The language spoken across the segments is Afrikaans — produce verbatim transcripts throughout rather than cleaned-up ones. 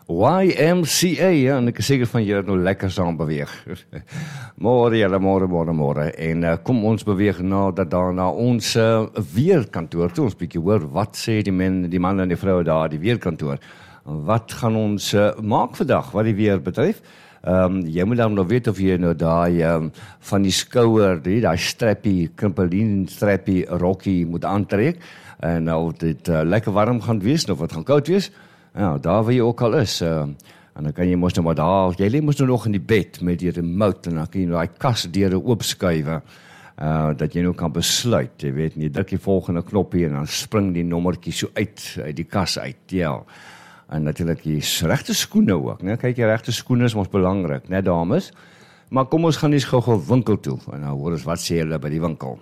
Y M C A, ja, en ek is seker van julle het nou lekker saam beweeg. Môre, julle, môre, môre, môre. En uh, kom ons beweeg na, dat daar na ons uh, weerkantoor toe, ons bietjie hoor, wat sê die men, die man en die vrou daar, die weerkantoor. Wat gaan ons uh, maak vandag, wat die weer betref? Um, jy moet dan nog weet of jy nou daai um, van die skouer, die daai strappie, krimpelien strappie rokkie moet aantrek, en of dit uh, lekker warm gaan wees, of wat gaan koud wees. Ja, daar waar jy ook al is, uh, en dan kan jy mos nou maar daar, jy lê mos nou nog in die bed met die remote, en dan kan jy nou die kasdeure oopskuive, uh, dat jy nou kan besluit, jy weet nie, druk die volgende knoppie, en dan spring die nommertjie so uit, uit die kas uit, ja. En natuurlijk die regte skoene ook, ne? Kyk, die regte skoene is ons belangrik, né dames? Maar kom ons gaan eens gou-gou winkel toe, en nou hoor ons wat sê hulle by die winkel.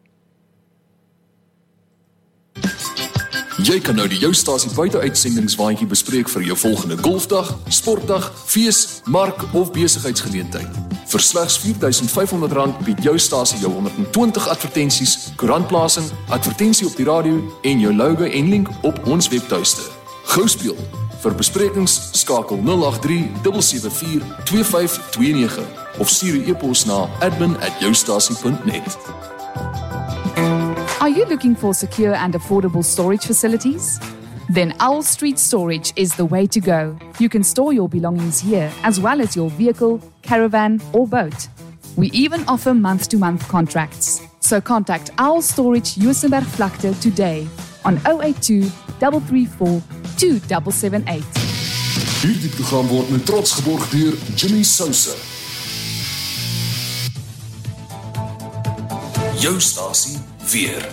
Jy kan nou die Jou Stasie buite-uitsendingswaandjie bespreek vir jou volgende golfdag, sportdag, fees, mark of besigheidsgeleentheid. Vir slegs vier duisend vyf honderd rand bied Jou Stasie jou honderd en twintig advertensies, koerantplasing, advertensie op die radio en jou logo en link op ons webtuiste. Gou speel. Vir besprekings skakel nul agt drie sewe sewe vier twee vyf twee nege of stuur 'n e-pos na admin at joustasie punt net. Are you looking for secure and affordable storage facilities? Then Owl Street Storage is the way to go. You can store your belongings here, as well as your vehicle, caravan, or boat. We even offer month-to-month contracts. So contact Owl Storage Juisenberg Vlakte today on zero eight two, three three four, two seven seven eight. Hierdie program word met trots geborg deur Jimmy Sousa. Jou stasie weer.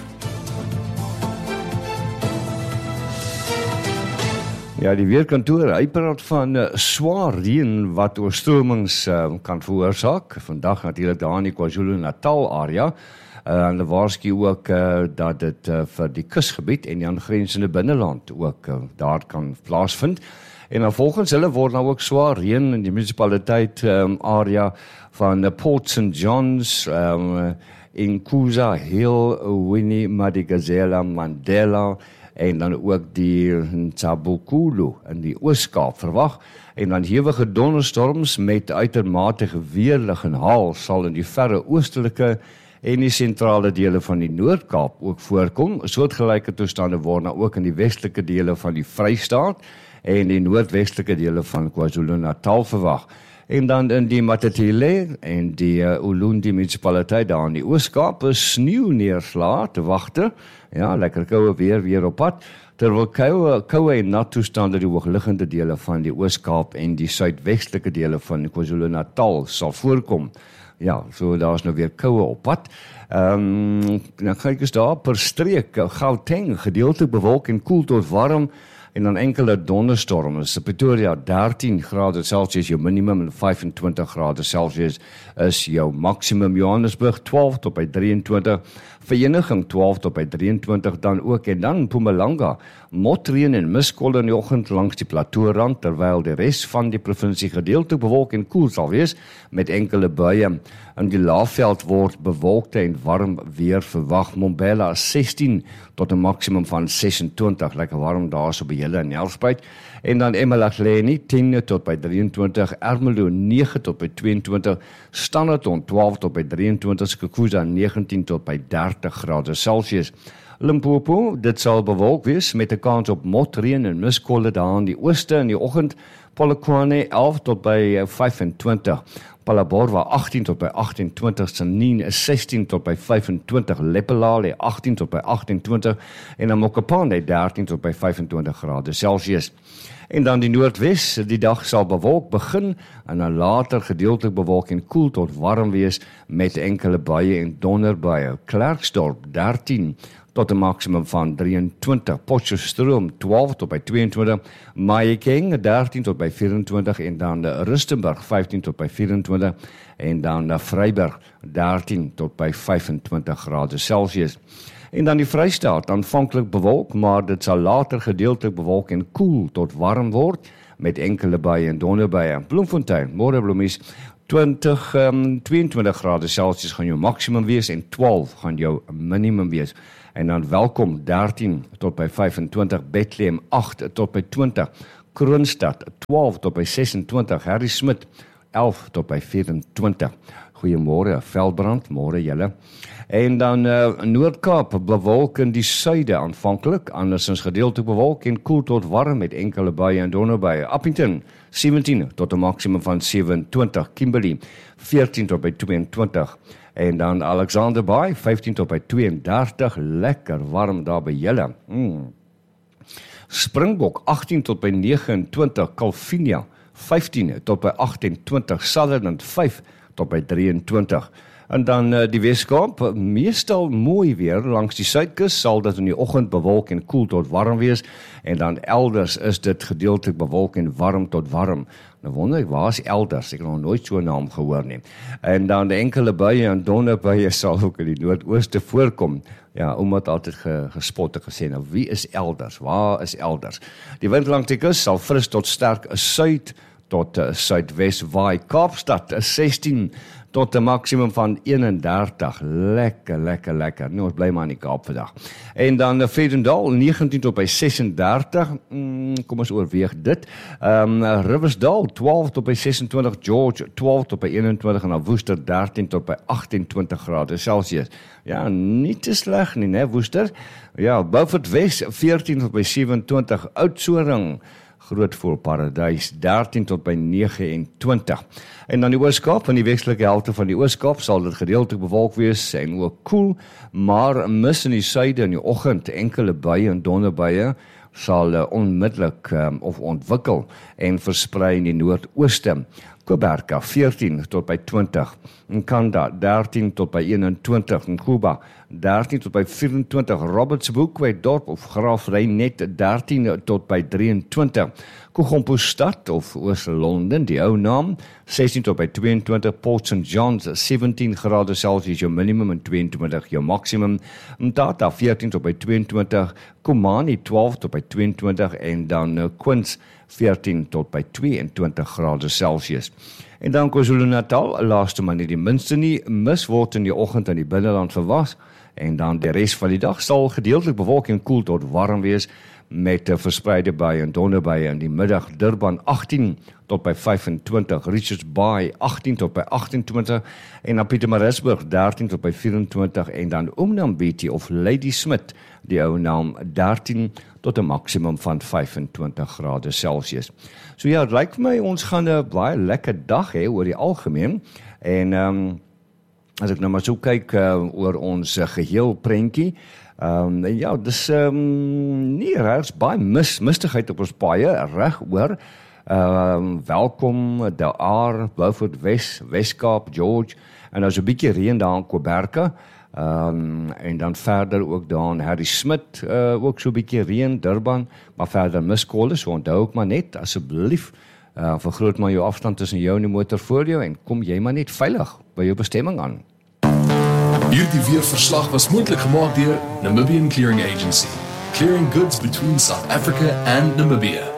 Ja, die weerkantoor, hy praat van uh, swaar reën wat oorstromings uh, kan veroorsaak. Vandag natuurlik daar in die KwaZulu-Natal area. Uh, en hulle waarsku ook uh, dat dit uh, vir die kusgebied en die aangrensende binneland ook uh, daar kan plaasvind. En dan volgens hulle word nou ook swaar reën in die munisipaliteit um, area van uh, Port Saint John's, um, in Kuza Hill, Winnie, Madikizela, Mandela, en dan ook die Ntsabukulu in die Oos-Kaap verwag. En dan hewige donderstorms met uitermate weerlig en haal sal in die verre oostelike en die sentrale dele van die Noord-Kaap ook voorkom. Soortgelyke toestande word nou ook in die westelike dele van die Vrystaat en die noordwestelike dele van KwaZulu-Natal verwag. En dan in die Matatile en die uh, Ulundi munisipaliteit daar in die Oos-Kaap is sneeu neerslae te wagte. Ja, lekker koue weer weer op pad. Terwyl koue, koue en nat toestande die hoogliggende dele van die Oos-Kaap en die suidwestelike dele van KwaZulu-Natal sal voorkom. Ja, so daar is nou weer koue op pad. Um, dan kyk eens daar per streek, Gauteng, gedeeltelik bewolk en koel tot warm, en dan enkele donderstorms. Pretoria dertien grade Celsius jou minimum en vyfentwintig grade Celsius is jou maksimum. Johannesburg twaalf tot by drieëntwintig, Vereniging twaalf tot by drieëntwintig dan ook, en dan Mpumalanga, motreën en miskolle in die oggend langs die plateaurand, terwyl die res van die provinsie gedeeltelik bewolk en koel sal wees, met enkele buie. In die Laagveld word bewolkte en warm weer verwag. Mbombela sestien tot 'n maksimum van sesentwintig, lekker warm daar so by julle in Nelspruit. En dan eMalahleni tien tot by drieëntwintig, Ermelo nege tot by tweeëntwintig, Standerton twaalf tot by drieëntwintig, Skukuza negentien tot by dertig grade Celsius. Limpopo, dit sal bewolk wees met 'n kans op motreën en miskolle daar in die ooste in die oggend. Polokwane elf tot by vyfentwintig. Palaborwa agtien tot by agtentwintig, Sanine sestien tot by vyfentwintig, Lepelale agtien tot by agtentwintig en dan Mokopane dertien tot by vyfentwintig grade Celsius. En dan die Noordwes, die dag sal bewolk begin en dan later gedeeltelik bewolk en koel tot warm wees met enkele buie en donderbuie. Klerksdorp dertien tot 'n maksimum van drieëntwintig, Potchefstroom twaalf tot by tweeëntwintig, Mahikeng dertien tot by vyfentwintig en dan Rustenburg vyftien tot by vyfentwintig en dan Vryburg dertien tot by vyfentwintig grade Celsius. En dan die Vrystaat, aanvanklik bewolk, maar dit sal later gedeeltelik bewolk en koel tot warm word met enkele buie en donderbuie. Bloemfontein, môre bloemies, twintig, um, tweeëntwintig grade Celsius gaan jou maksimum wees en twaalf gaan jou minimum wees. En dan Welkom dertien tot by vyfentwintig, Bethlehem agt tot by twintig, Kroonstad twaalf tot by ses en twintig, Harry Smit elf tot by vyf en twintig. Goeiemôre, Veldbrand, môre julle. En dan uh, Noord-Kaap, bewolk in die suide aanvanklik, andersins gedeeltelik bewolk en koel tot warm met enkele buie en donderbuie. Appington sewentien tot 'n maksimum van sewe-en-twintig, Kimberley veertien tot by twee-en-twintig. En dan Alexander Bay vyftien tot by twee-en-dertig, lekker warm daar by julle. Mm. Springbok agtien tot by nege-en-twintig, Calvinia vyftien tot by agt-en-twintig, Sutherland vyf tot by drie-en-twintig. En dan uh, die Weskaap, meestal mooi weer langs die suidkus, sal dit in die oggend bewolk en koel tot warm wees, en dan elders is dit gedeeltelik bewolk en warm tot warm. Nou wonder ek, waar is elders? Ek het nog nooit so 'n naam gehoor nie. En dan die enkele buie en donderbuie sal ook in die noordooste voorkom. Ja, ouma het altyd ge, gespot en gesê, nou wie is elders? Waar is elders? Die wind langs die kus sal fris tot sterk suid tot uh, suidwes waai. Kaapstad is sestien tot 'n maksimum van een-en-dertig. Lekker, lekker, lekker. Nou, ons bly maar in die Kaap vandag. En dan uh, Vredendal, negentien tot by ses-en-dertig. Mm, kom ons oorweeg dit. Um, Riversdal, twaalf tot by ses-en-twintig. George, twaalf tot by een-en-twintig. En dan Woester, dertien tot by agt-en-twintig grade Celsius. Ja, nie te sleg nie, né, Woester? Ja, Beaufort Wes, veertien tot by sewe-en-twintig. Oudtshoorn, Grootvoelparadys, dertien tot by nege-en-twintig. En dan die Ooskaap, in die westelike helfte van die Ooskaap sal dit gedeeltelik bewolk wees en ook koel, maar mis in die suide in die oggend, enkele buie en donderbuie sal uh, onmiddellik um, of ontwikkel en versprei in die noordooste. Kuiberga veertien tot by twintig, Nkanda dertien tot by een-en-twintig, Nkuba dertien tot by vyf-en-twintig, Robertsburg-Dorp of Graafrenet dertien tot by drie-en-twintig, Kogompostad of Oos-London, die ou naam, sestien tot by twee-en-twintig, Port Saint John's sewentien grade Celsius jou minimum en twee-en-twintig jou maksimum, Mthatha veertien tot by twee-en-twintig, Komani twaalf tot by twee-en-twintig en dan uh, Quince veertien tot by twee-en-twintig grade Celsius. En dan KwaZulu-Natal, laaste maar nie die minste nie, mis word in die oggend in die binneland verwag, en dan die res van die dag sal gedeeltelik bewolk en koel tot warm wees, met uh, verspreide buie en donderbuie in die middag. Durban agtien tot by vyf-en-twintig, Richards Bay agtien tot by agt-en-twintig, en dan Pietermaritzburg dertien tot by vyf-en-twintig, en dan Umnambiti of Ladysmith, die ou naam, dertien tot 'n maksimum van vyf-en-twintig grade Celsius. So ja, het lyk vir my, ons gaan 'n baie lekker dag hê oor die algemeen, en um, as ek nou maar so kyk uh, oor ons uh, geheel prentjie, um, en ja, dis um, nie regs baie mis, mistigheid op ons paaie, reg oor, um, welkom, De Aar, Beaufort Wes, Weskaap, George, en nou so 'n bietjie reën daar in Kuiberga, Um, en dan verder ook daar in Harry Smit, uh, ook so 'n bietjie reën, Durban, maar verder miskolle, so onthou ook maar net, asseblief, uh, vergroot maar jou afstand tussen jou en die motor voor jou, en kom jy maar net veilig by jou bestemming aan. Hierdie weerverslag was moontlik gemaak deur Namibian Clearing Agency, clearing goods between South Africa and Namibia.